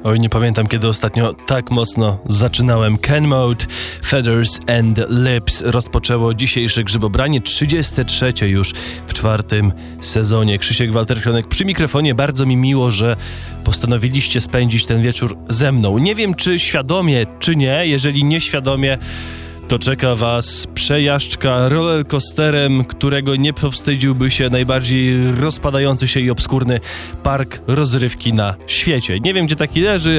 Oj, nie pamiętam, kiedy ostatnio tak mocno zaczynałem. Ken Mode, Feathers and Lips rozpoczęło dzisiejsze grzybobranie, 33 już w 4. sezonie. Krzysiek Walter-Kronek przy mikrofonie. Bardzo mi miło, że postanowiliście spędzić ten wieczór ze mną. Nie wiem, czy świadomie, czy nie. Jeżeli nieświadomie, to czeka was przejażdżka rollercoasterem, którego nie powstydziłby się najbardziej rozpadający się i obskurny park rozrywki na świecie. Nie wiem, gdzie taki leży,